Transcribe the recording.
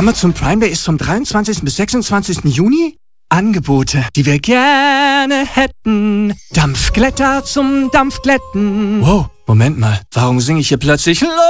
Amazon Prime Day ist vom 23. bis 26. Juni. Angebote, die wir gerne hätten. Dampfglätter zum Dampfglätten. Wow, Moment mal. Warum singe ich hier plötzlich